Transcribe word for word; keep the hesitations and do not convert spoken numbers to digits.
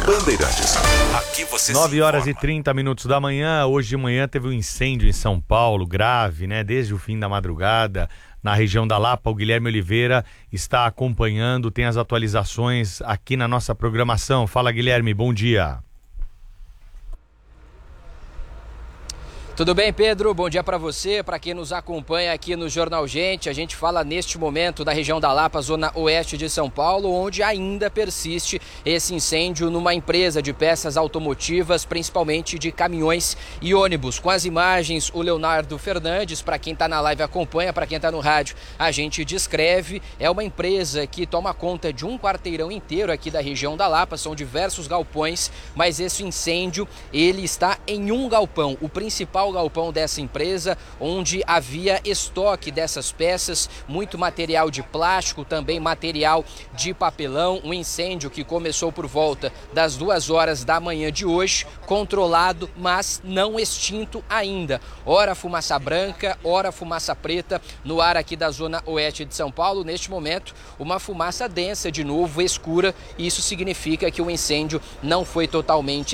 Bandeirantes. Aqui você nove horas e trinta minutos da manhã. Hoje de manhã teve um incêndio em São Paulo, grave, né? Desde o fim da madrugada, na região da Lapa. O Guilherme Oliveira está acompanhando, tem as atualizações aqui na nossa programação. Fala, Guilherme, bom dia. Tudo bem, Pedro? Bom dia para você, para quem nos acompanha aqui no Jornal Gente. A gente fala neste momento da região da Lapa, zona oeste de São Paulo, onde ainda persiste esse incêndio numa empresa de peças automotivas, principalmente de caminhões e ônibus. Com as imagens, o Leonardo Fernandes, para quem está na live acompanha, para quem está no rádio, a gente descreve. É uma empresa que toma conta de um quarteirão inteiro aqui da região da Lapa, são diversos galpões, mas esse incêndio, ele está em um galpão, o principal galpão dessa empresa, onde havia estoque dessas peças, muito material de plástico, também material de papelão. Um incêndio que começou por volta das duas horas da manhã de hoje, controlado, mas não extinto ainda. Ora fumaça branca, ora fumaça preta no ar aqui da zona oeste de São Paulo. Neste momento, uma fumaça densa de novo, escura, e isso significa que o incêndio não foi totalmente